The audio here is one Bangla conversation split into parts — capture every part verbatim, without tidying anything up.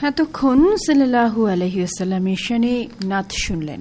এতক্ষণ সাল্লাল্লাহু আলাইহি ওয়াসাল্লামের শানে নাত শুনলেন।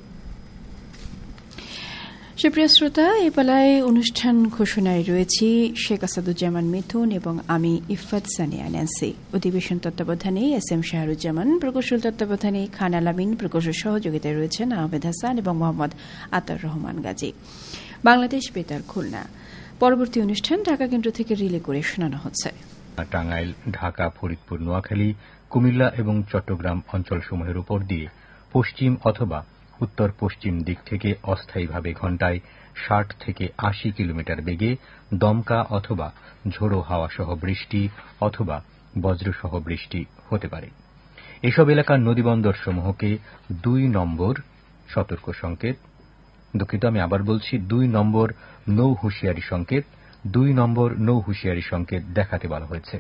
সুপ্রিয় শ্রোতা, এই পালায় অনুষ্ঠান ঘোষণায় রয়েছি শেখ আসাদুজ্জামান মিথুন এবং আমি ইফফাত সানিয়া ন্যান্সি। অধিবেশন তত্ত্বাবধানে এস এম শাহরুজ্জামান, প্রকৌশল তত্ত্বাবধানে খান আলামিন, প্রকৌশল সহযোগিতায় রয়েছেন আহমেদ হাসান এবং মোহাম্মদ আতার রহমান গাজী। বাংলাদেশ বেতার খুলনা। পরবর্তী অনুষ্ঠান ঢাকা কেন্দ্র থেকে রিলে করে শোনানো হচ্ছে। টাঙ্গাইল, ঢাকা, ফরিদপুর, নোয়াখালী, কুমিল্লা এবং চট্টগ্রাম অঞ্চলসমূহের উপর দিয়ে পশ্চিম অথবা উত্তর পশ্চিম দিক থেকে অস্থায়ীভাবে ঘণ্টায় ষাট থেকে আশি কিলোমিটার বেগে দমকা অথবা ঝোড়ো হাওয়া সহ বৃষ্টি অথবা বজ্রসহ বৃষ্টি হতে পারে। এসব এলাকার নদীবন্দরসমূহকে দুই নম্বর সতর্ক সংকেত, দুঃখিত আমি আবার বলছি, দুই নম্বর নৌ হুঁশিয়ারি সংকেত দুই নম্বর নৌ হুঁশিয়ারি সংকেত দেখাতে বলা হয়েছে।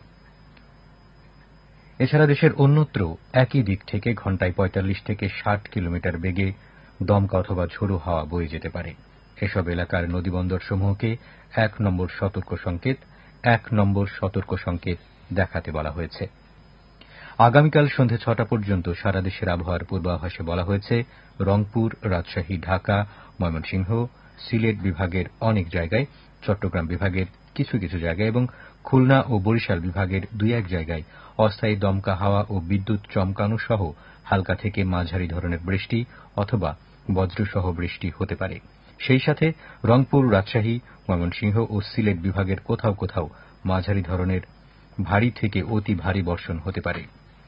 এছাড়া দেশের অন্যত্র একই দিক থেকে ঘণ্টায় পঁয়তাল্লিশ থেকে ষাট কিলোমিটার বেগে দমকা অথবা ঝোড়ো হাওয়া বয়ে যেতে পারে। এসব এলাকার নদীবন্দরসমূহকে এক নম্বর সতর্ক সংকেত এক নম্বর সতর্ক সংকেত দেখাতে বলা হয়েছে। আগামীকাল সন্ধে ছটা পর্যন্ত সারা দেশের আবহাওয়ার পূর্বাভাসে বলা হয়েছে রংপুর, রাজশাহী, ঢাকা, ময়মনসিংহ, সিলেট বিভাগের অনেক জায়গায়, চট্টগ্রাম বিভাগের কিছু কিছু জায়গায় এবং খুলনা ও বরিশাল বিভাগের দুই এক জায়গায় অস্থায়ী দমকা হাওয়া ও বিদ্যুৎ চমকানো সহ হালকা থেকে মাঝারি ধরনের বৃষ্টি অথবা বজ্রসহ বৃষ্টি হতে পারে। সেই সাথে রংপুর, রাজশাহী, ময়মনসিংহ ও সিলেট বিভাগের কোথাও কোথাও মাঝারি ধরনের ভারী থেকে অতি ভারী বর্ষণ হতে পারে।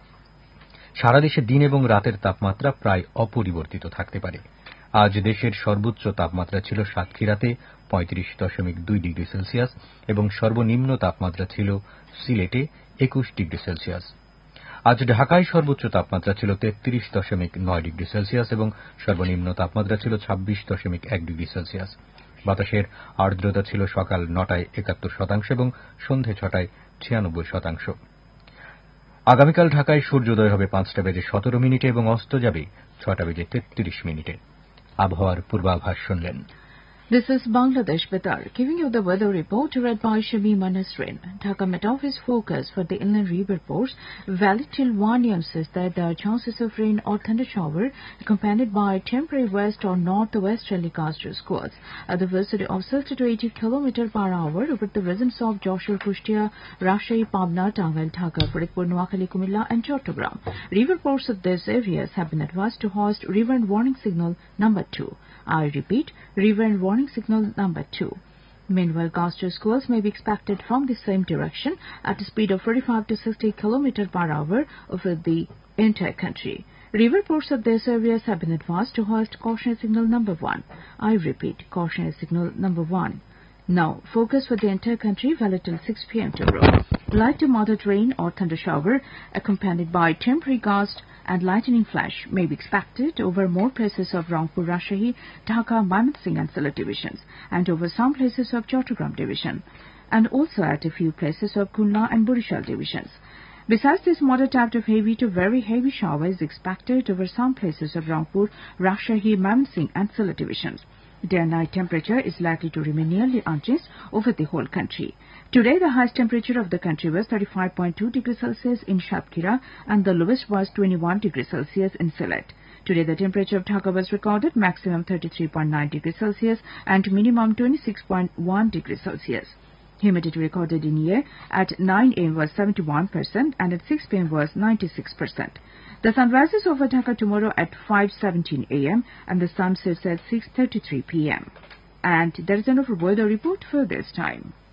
সারা দেশে দিন এবং রাতের তাপমাত্রা প্রায় অপরিবর্তিত থাকতে পারে। আজ দেশের সর্বোচ্চ তাপমাত্রা ছিল সাতক্ষীরাতে পঁয়ত্রিশ দশমিক দুই ডিগ্রি সেলসিয়াস এবং সর্বনিম্ন তাপমাত্রা ছিল সিলেটে একুশ ডিগ্রি সেলসিয়াস। আজ ঢাকায় সর্বোচ্চ তাপমাত্রা ছিল তেত্রিশ দশমিক নয় ডিগ্রি সেলসিয়াস এবং সর্বনিম্ন তাপমাত্রা ছিল ছাব্বিশ দশমিক এক ডিগ্রি সেলসিয়াস। বাতাসের আর্দ্রতা ছিল সকাল নটায় একাত্তর শতাংশ এবং সন্ধে ছটায় ছিয়ানব্বই শতাংশ। আগামীকাল ঢাকায় সূর্যোদয় হবে পাঁচটা বেজে সতেরো মিনিটে এবং অস্ত যাবে ছটা বেজে তেত্রিশ মিনিটে। আবহাওয়ার পূর্বাভাস শুনলেন। This is Bangladesh Betar giving you the weather report read by Shamima Nasrin. Dhaka Met Office forecast for the inland river ports valid till one a m says that there are chances of rain or thunder shower accompanied by temporary west or northwesterly gusty squalls at the velocity of sixty to eighty kilometers per hour over the regions of Joshua, Kushtia, Rajshahi, Pabna, Tangail, Dhaka, Faridpur, Noakhali, Kumilla and Chattogram. River ports of these areas have been advised to hoist river and warning signal number two. I repeat, river and warning signal number two. Meanwhile, gusty squalls may be expected from the same direction at a speed of forty-five to sixty kilometers per hour over the entire country. River ports of these areas have been advised to hoist cautionary signal number one. I repeat, cautionary signal number one. Now, focus for the entire country valid till six p m tomorrow. Light to moderate rain or thunder shower accompanied by temporary gust and lightning flash may be expected over more places of Rangpur, Rajshahi, Dhaka, Mymensingh and Sylhet divisions and over some places of Chattogram division and also at a few places of Khulna and Borishal divisions. Besides this, moderate type of heavy to very heavy shower is expected over some places of Rangpur, Rajshahi, Mymensingh and Sylhet divisions. Day and night temperature is likely to remain nearly unchanged over the whole country. Today, the highest temperature of the country was thirty-five point two degrees Celsius in Satkhira and the lowest was twenty-one degrees Celsius in Sylhet. Today, the temperature of Dhaka was recorded maximum thirty-three point nine degrees Celsius and minimum twenty-six point one degrees Celsius. Humidity recorded in air at nine a m was seventy-one percent and at six p m was ninety-six percent. The sun rises over Dhaka tomorrow at five seventeen a m and the sun sets at six thirty-three p m And there is enough weather report for this time.